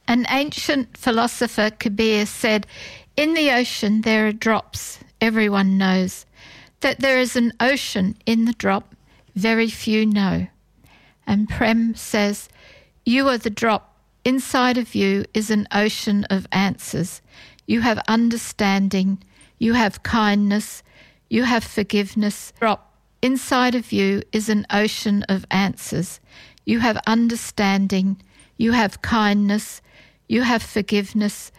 An ancient philosopher, Kabir, said, "In the ocean there are drops. Everyone knows that there is an ocean in the drop. Very few know." And Prem says, "You are the drop. Inside of you is an ocean of answers. You have understanding. You have kindness. You have forgiveness. Drop. Inside of you is an ocean of answers. You have understanding. You have kindness. You have forgiveness.